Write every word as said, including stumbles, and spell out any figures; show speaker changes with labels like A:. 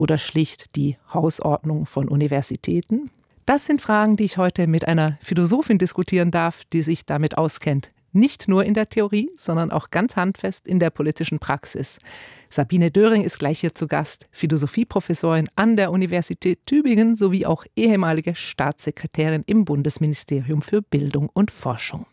A: oder schlicht die Hausordnung von Universitäten? Das sind Fragen, die ich heute mit einer Philosophin diskutieren darf, die sich damit auskennt. Nicht nur in der Theorie, sondern auch ganz handfest in der politischen Praxis. Sabine Döring ist gleich hier zu Gast, Philosophieprofessorin an der Universität Tübingen sowie auch ehemalige Staatssekretärin im Bundesministerium für Bildung und Forschung.